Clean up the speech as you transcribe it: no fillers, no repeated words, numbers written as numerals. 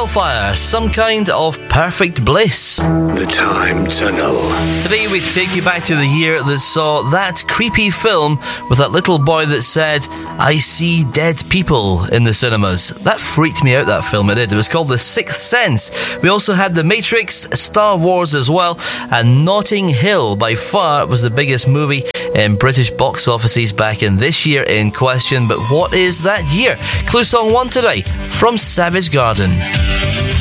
Hellfire, Some Kind of Perfect Bliss. The Time Tunnel. Today we take you back to the year that saw that creepy film with that little boy that said, "I see dead people" in the cinemas. That freaked me out, that film, it did. It was called The Sixth Sense. We also had The Matrix, Star Wars as well, and Notting Hill by far was the biggest movie in British box offices back in this year in question. But what is that year? Clue Song 1 today from Savage Garden.